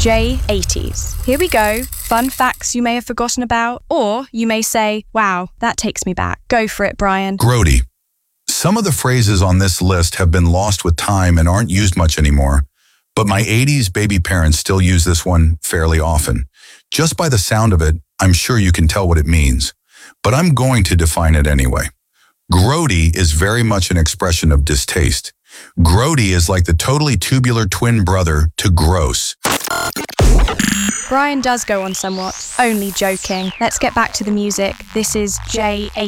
J80s. Here we go. Fun facts you may have forgotten about, or you may say, wow, that takes me back. Go for it, Brian. Grody. Some of the phrases on this list have been lost with time and aren't used much anymore, but my 80s baby parents still use this one fairly often. Just by the sound of it, I'm sure you can tell what it means, but I'm going to define it anyway. Grody is very much an expression of distaste. Grody is like the totally tubular twin brother to gross. Brian does go on somewhat. Only joking. Let's get back to the music. This is J80.